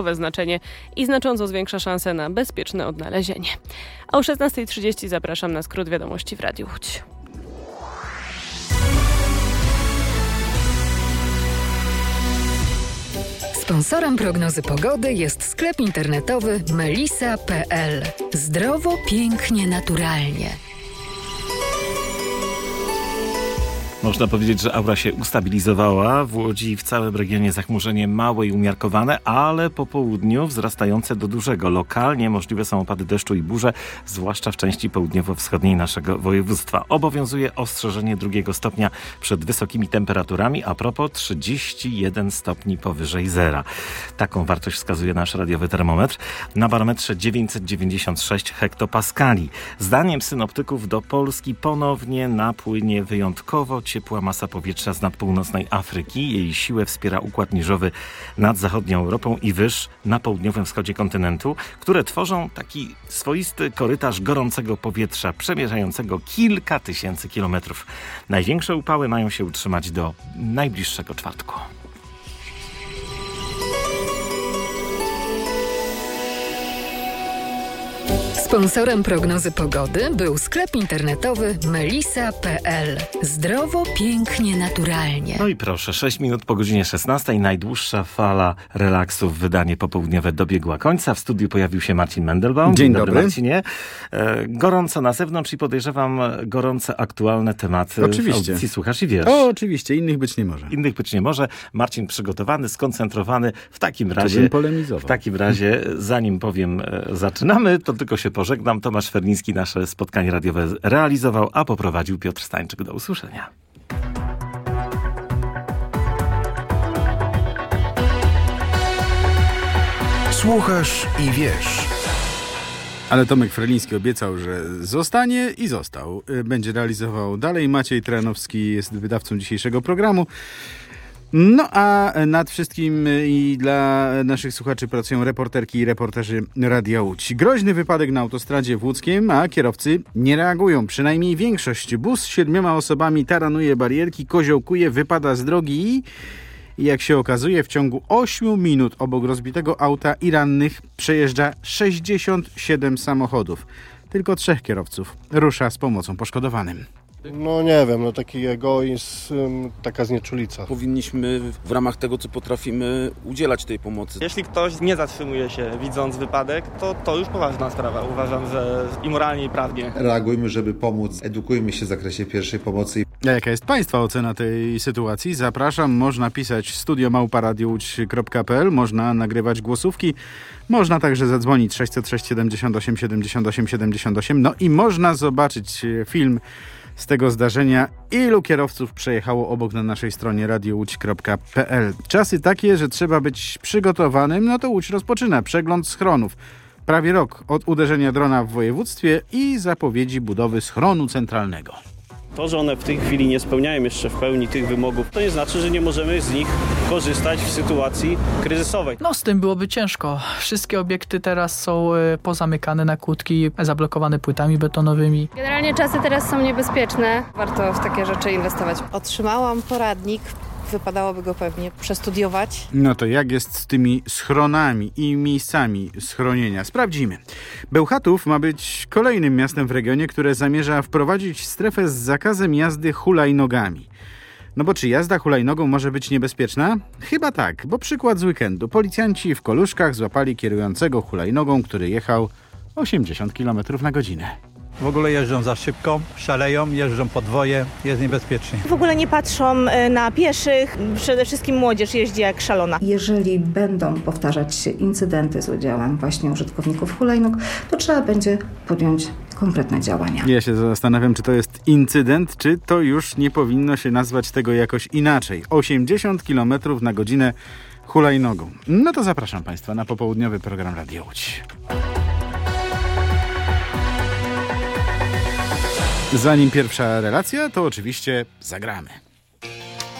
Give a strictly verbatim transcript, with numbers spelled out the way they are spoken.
znaczenie i znacząco zwiększa szanse na bezpieczne odnalezienie. A o szesnasta trzydzieści zapraszam na skrót wiadomości w Radiu Łódź. Sponsorem prognozy pogody jest sklep internetowy melisa kropka pe el. Zdrowo, pięknie, naturalnie. Można powiedzieć, że aura się ustabilizowała. W Łodzi i w całym regionie zachmurzenie małe i umiarkowane, ale po południu wzrastające do dużego. Lokalnie możliwe są opady deszczu i burze, zwłaszcza w części południowo-wschodniej naszego województwa. Obowiązuje ostrzeżenie drugiego stopnia przed wysokimi temperaturami, a propos trzydzieści jeden stopni powyżej zera. Taką wartość wskazuje nasz radiowy termometr na barometrze dziewięćset dziewięćdziesiąt sześć hektopaskali. Zdaniem synoptyków do Polski ponownie napłynie wyjątkowo ciepła masa powietrza z nadpółnocnej Afryki. Jej siłę wspiera układ niżowy nad zachodnią Europą i wyż na południowym wschodzie kontynentu, które tworzą taki swoisty korytarz gorącego powietrza przemierzającego kilka tysięcy kilometrów. Największe upały mają się utrzymać do najbliższego czwartku. Sponsorem prognozy pogody był sklep internetowy melisa kropka pe el. Zdrowo, pięknie, naturalnie. No i proszę, sześć minut po godzinie szesnastej. Najdłuższa fala relaksu w wydanie popołudniowe dobiegła końca. W studiu pojawił się Marcin Mendelbaum. Dzień, Dzień dobry, dobry. Marcinie. E, gorąco na zewnątrz i podejrzewam gorące, aktualne tematy. Oczywiście. W audycji Słuchasz i Wiesz. O, oczywiście. Innych być nie może. Innych być nie może. Marcin przygotowany, skoncentrowany. W takim razie, bym polemizował. w takim razie, zanim powiem, e, zaczynamy, to tylko się pożegnam. Tomasz Ferliński nasze spotkanie radiowe realizował, a poprowadził Piotr Stańczyk. Do usłyszenia. Słuchasz i wiesz. Ale Tomek Ferliński obiecał, że zostanie i został. Będzie realizował dalej. Maciej Tranowski jest wydawcą dzisiejszego programu. No a nad wszystkim i dla naszych słuchaczy pracują reporterki i reporterzy Radia Łódź. Groźny wypadek na autostradzie w Łódzkiem, a kierowcy nie reagują. Przynajmniej większość. Bus z siedmioma osobami taranuje barierki, koziołkuje, wypada z drogi i... I jak się okazuje, w ciągu ośmiu minut obok rozbitego auta i rannych przejeżdża sześćdziesiąt siedem samochodów. Tylko trzech kierowców rusza z pomocą poszkodowanym. No nie wiem, no taki egoizm, taka znieczulica. Powinniśmy w ramach tego, co potrafimy, udzielać tej pomocy. Jeśli ktoś nie zatrzymuje się, widząc wypadek, to to już poważna sprawa. Uważam, że i moralnie, i prawnie. Reagujmy, żeby pomóc. Edukujmy się w zakresie pierwszej pomocy. A jaka jest Państwa ocena tej sytuacji? Zapraszam, można pisać studio małpa radio łódź kropka pe el, można nagrywać głosówki, można także zadzwonić sześć zero sześć siedemdziesiąt osiem siedemdziesiąt osiem siedemdziesiąt osiem, no i można zobaczyć film z tego zdarzenia, ilu kierowców przejechało obok na naszej stronie radio łódź kropka pe el. Czasy takie, że trzeba być przygotowanym, no to Łódź rozpoczyna przegląd schronów. Prawie rok od uderzenia drona w województwie i zapowiedzi budowy schronu centralnego. To, że one w tej chwili nie spełniają jeszcze w pełni tych wymogów, to nie znaczy, że nie możemy z nich korzystać w sytuacji kryzysowej. No z tym byłoby ciężko. Wszystkie obiekty teraz są y, pozamykane na kłódki, zablokowane płytami betonowymi. Generalnie czasy teraz są niebezpieczne. Warto w takie rzeczy inwestować. Otrzymałam poradnik. Wypadałoby go pewnie przestudiować. No to jak jest z tymi schronami i miejscami schronienia? Sprawdzimy. Bełchatów ma być kolejnym miastem w regionie, które zamierza wprowadzić strefę z zakazem jazdy hulajnogami. No bo czy jazda hulajnogą może być niebezpieczna? Chyba tak, bo przykład z weekendu. Policjanci w Koluszkach złapali kierującego hulajnogą, który jechał osiemdziesiąt kilometrów na godzinę. W ogóle jeżdżą za szybko, szaleją, jeżdżą podwoje, jest niebezpiecznie. W ogóle nie patrzą na pieszych, przede wszystkim młodzież jeździ jak szalona. Jeżeli będą powtarzać się incydenty z udziałem właśnie użytkowników hulajnóg, to trzeba będzie podjąć konkretne działania. Ja się zastanawiam, czy to jest incydent, czy to już nie powinno się nazwać tego jakoś inaczej. osiemdziesiąt kilometrów na godzinę hulajnogą. No to zapraszam Państwa na popołudniowy program Radio Łódź. Zanim pierwsza relacja, to oczywiście zagramy.